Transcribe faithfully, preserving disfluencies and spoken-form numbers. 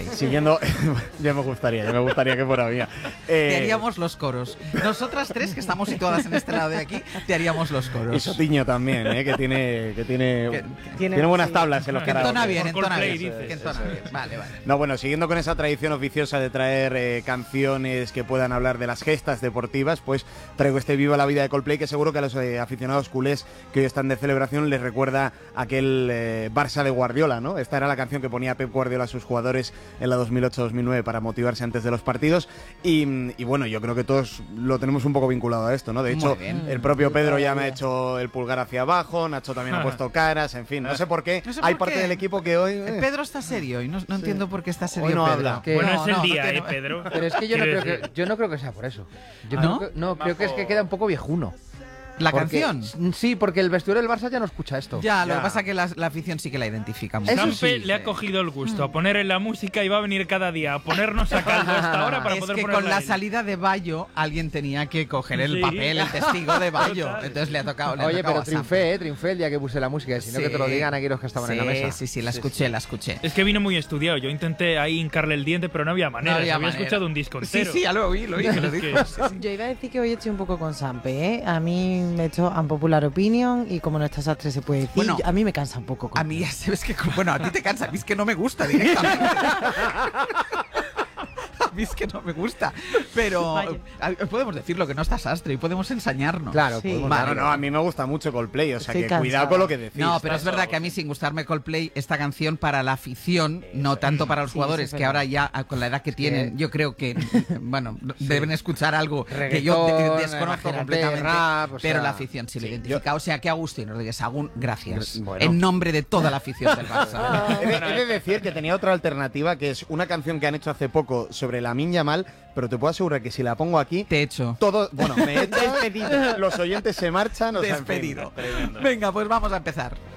siguiendo, ya me gustaría, ya me gustaría que fuera mía. Eh, te haríamos los coros. Nosotras tres, que estamos situadas en este lado de aquí, te haríamos los coros. Y Sotiño también, ¿eh? que tiene, que tiene, que, tiene, tiene buenas sí. tablas en los que entona bien, entona Coldplay, bien. dices. Que entona bien. Vale, vale. No, bueno, siguiendo con esa tradición oficiosa de traer eh, canciones que puedan hablar de las gestas deportivas, pues traigo este Viva la Vida de Coldplay, que seguro que a los eh, aficionados culés que hoy están de celebración les recuerda aquel eh, Barça de Guardiola, ¿no? Esta era la canción que ponía Pep Guardiola a sus jugadores en la dos mil ocho dos mil nueve para motivarse antes de los partidos y, y bueno, yo creo que todos lo tenemos un poco vinculado a esto, ¿no? De hecho, el propio Pedro ya me ha hecho el pulgar hacia abajo, Nacho también ha puesto caras, en fin, no sé por qué. No sé Hay por parte qué. del equipo que hoy... Eh. Pedro está serio y no, no sí. entiendo por qué está serio hoy no Pedro. habla. Que bueno, no, es el no, día, no ¿eh, tiene... Pedro? Pero es que yo no, creo decir? que, yo no creo que sea por eso. Yo ¿Ah, creo no? que, no, creo que es que queda un poco viejuno. ¿La Porque, canción? Sí, porque el vestuario del Barça ya no escucha esto. Ya, lo Ya. que pasa es que la, la afición sí que la identifica mucho. Eso Sampe sí, le ha sí. cogido el gusto a poner en la música y va a venir cada día a ponernos a caldo hasta ahora para es poder que ponerla con la él. salida de Bayo alguien tenía que coger el Sí. papel, el testigo de Bayo. Total. Entonces le ha tocado. Le ha Oye, tocado pero a Sampe. triunfé, eh, triunfé el día que puse la música, y si no Sí. que te lo digan aquí los que estaban sí, en la mesa. Sí, sí, la escuché, la escuché. Es que vino muy estudiado. Yo intenté ahí hincarle el diente, pero no había manera. No había había manera. escuchado un disco Sí, entero. sí, ya lo oí, lo oí, que lo Es que- dijo. Sí, sí. Yo iba a decir que hoy estoy un poco con Sampe, ¿eh? A mí me he hecho unpopular opinion y como no está Sastre se puede decir, Bueno, a mí me cansa un poco. A mí ya sabes que, bueno, a ti te cansa, a mí es que no me gusta directamente. A mí es que no me gusta. Pero Vaya. a- podemos decirlo que no está Sastre y podemos ensañarnos. Claro, Sí. podemos Vale. No, no, a mí me gusta mucho Coldplay, o sea Estoy que cansada. cuidado con lo que decís. No, pero es verdad que a mí, sin gustarme Coldplay, esta canción para la afición, no tanto para los Sí, jugadores, eso es que verdad. ahora ya, a- con la edad que tienen, yo creo que, bueno, deben escuchar algo que Reggaetón, yo de- desconozco imagínate, completamente, rap, o pero sea, la afición sí lo sí, identifica. O sea, que Agustín Rodríguez Agún, gracias. Bueno. En nombre de toda la afición del Barça. He de, he de decir que tenía otra alternativa, que es una canción que han hecho hace poco sobre Lamine Yamal, pero te puedo asegurar que si la pongo aquí, Te echo. todo, bueno, me he despedido, los oyentes se marchan, o sea, en fin, Despedido. tremendo. Venga, pues vamos a empezar.